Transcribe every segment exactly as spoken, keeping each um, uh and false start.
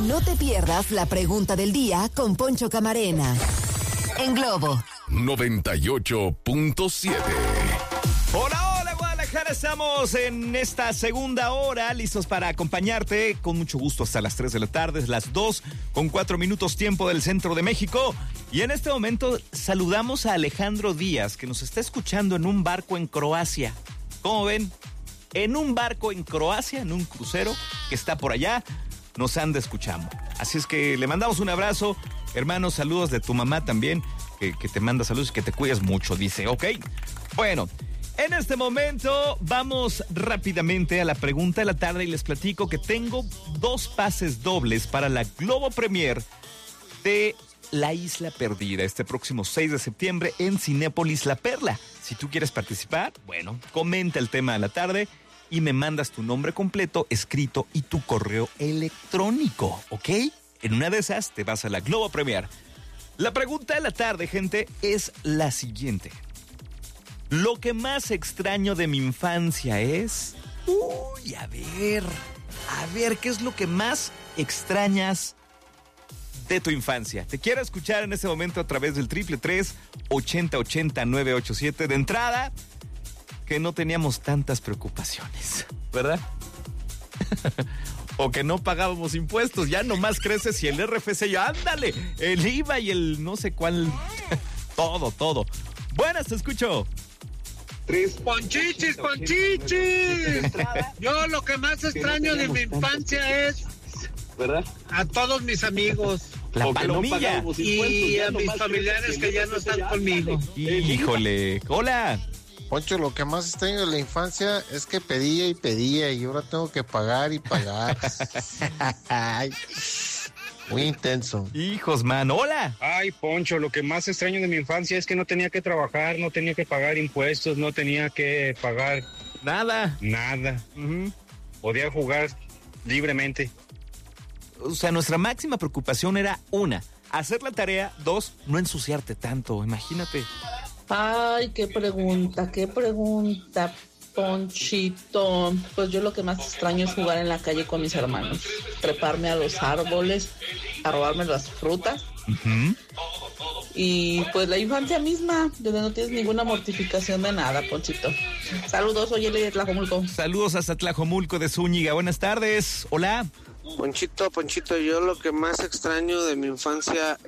No te pierdas la pregunta del día con Poncho Camarena. En Globo noventa y ocho punto siete. Hola, hola Guadalajara, estamos en esta segunda hora, listos para acompañarte con mucho gusto hasta las tres de la tarde, las dos con cuatro minutos tiempo del centro de México. Y en este momento saludamos a Alejandro Díaz, que nos está escuchando en un barco en Croacia. ¿Cómo ven? En un barco en Croacia, en un crucero que está por allá, nos anda escuchando. Así es que le mandamos un abrazo, hermano, saludos de tu mamá también, que, que te manda saludos y que te cuides mucho, dice, ¿ok? Bueno, en este momento vamos rápidamente a la pregunta de la tarde y les platico que tengo dos pases dobles para la Globo Premier de La Isla Perdida, este próximo seis de septiembre en Cinépolis La Perla. Si tú quieres participar, bueno, comenta el tema de la tarde y me mandas tu nombre completo, escrito y tu correo electrónico, ¿ok? En una de esas te vas a la Globo Premier. La pregunta de la tarde, gente, es la siguiente. Lo que más extraño de mi infancia es... Uy, a ver, a ver, ¿qué es lo que más extrañas de tu infancia? Te quiero escuchar en este momento a través del triple tres, ochenta ochenta, nueve ocho siete. De entrada, que no teníamos tantas preocupaciones, ¿verdad? O que no pagábamos impuestos, ya nomás creces y el R F C, ya ándale, el I V A y el no sé cuál, todo, todo. Buenas, te escucho. Ponchichis, ponchichis. Yo lo que más extraño de mi infancia es, ¿verdad?, a todos mis amigos. La palomilla. Y a mis familiares que ya no están conmigo. Híjole, hola. Poncho, lo que más extraño de la infancia es que pedía y pedía y ahora tengo que pagar y pagar. Ay, muy intenso. Hijos, man, hola. Ay, Poncho, lo que más extraño de mi infancia es que no tenía que trabajar, no tenía que pagar impuestos, no tenía que pagar... Nada. Nada. Uh-huh. Podía jugar libremente. O sea, nuestra máxima preocupación era, una, hacer la tarea, dos, no ensuciarte tanto, imagínate. Ay, qué pregunta, qué pregunta, Ponchito. Pues yo lo que más extraño es jugar en la calle con mis hermanos, treparme a los árboles, a robarme las frutas. Uh-huh. Y pues la infancia misma, donde no tienes ninguna mortificación de nada, Ponchito. Saludos, oye, de Tlajomulco. Saludos hasta Tlajomulco de Zúñiga, buenas tardes, hola. Ponchito, Ponchito, yo lo que más extraño de mi infancia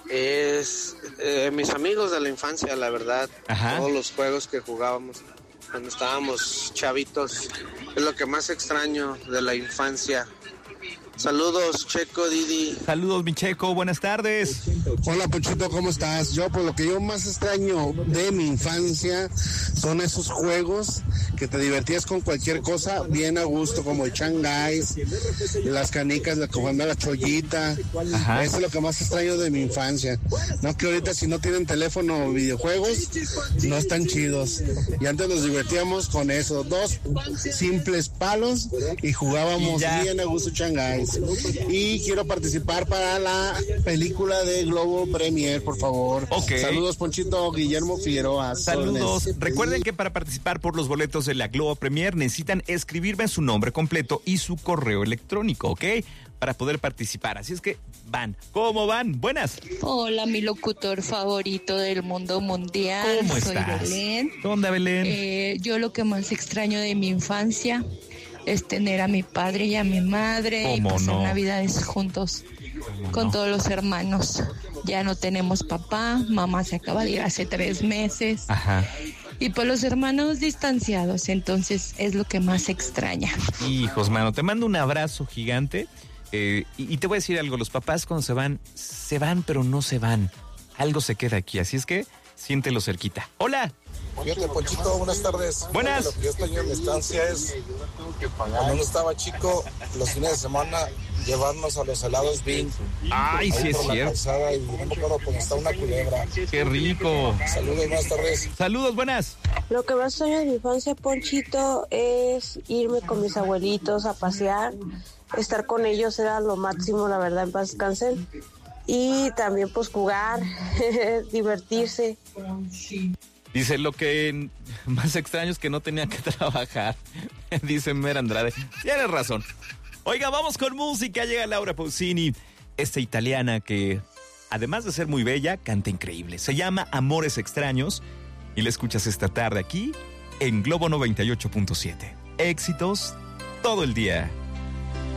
es eh, mis amigos de la infancia, la verdad. Ajá. Todos los juegos que jugábamos cuando estábamos chavitos es lo que más extraño de la infancia. Saludos, Checo, Didi. Saludos, mi Checo, buenas tardes. Hola, Ponchito, ¿cómo estás? Yo, por lo que yo más extraño de mi infancia son esos juegos que te divertías con cualquier cosa, bien a gusto, como el Shanghais, las canicas, la comanda, la chollita. Ajá. Eso es lo que más extraño de mi infancia. No, que ahorita si no tienen teléfono o videojuegos, no están chidos. Y antes nos divertíamos con eso, dos simples palos y jugábamos y bien a gusto Shanghais. Y quiero participar para la película de Globo Premier, por favor. Okay. Saludos, Ponchito, Guillermo Figueroa. Saludos. Soles. Recuerden que para participar por los boletos de la Globo Premier necesitan escribirme su nombre completo y su correo electrónico, ¿ok? Para poder participar. Así es que van. ¿Cómo van? Buenas. Hola, mi locutor favorito del mundo mundial. ¿Cómo Soy estás? Belén. ¿Qué onda, Belén? Eh, yo lo que más extraño de mi infancia es tener a mi padre y a mi madre y pasar no? navidades juntos con no? todos los hermanos. Ya no tenemos papá, mamá se acaba de ir hace tres meses. Ajá. Y pues los hermanos distanciados, entonces es lo que más extraña. Hijos, mano, te mando un abrazo gigante. Eh, y, y te voy a decir algo, los papás cuando se van, se van pero no se van. Algo se queda aquí, así es que siéntelo cerquita. ¡Hola! Fíjate, Ponchito, buenas tardes. Buenas. Lo que yo extraño en mi estancia es, cuando uno estaba chico, los fines de semana, llevarnos a los helados Bing. Ay, sí es cierto. Y no me acuerdo cómo está una culebra. Qué rico. Saludos, buenas tardes. Saludos, buenas. Lo que más extraño de mi infancia, Ponchito, es irme con mis abuelitos a pasear. Estar con ellos era lo máximo, la verdad, en paz descansen. Y también, pues, jugar, divertirse. Dice, lo que más extraño es que no tenía que trabajar. Dice Mer Andrade. Tienes razón. Oiga, vamos con música. Llega Laura Pausini, esta italiana que, además de ser muy bella, canta increíble. Se llama Amores Extraños y la escuchas esta tarde aquí en Globo noventa y ocho punto siete. Éxitos todo el día.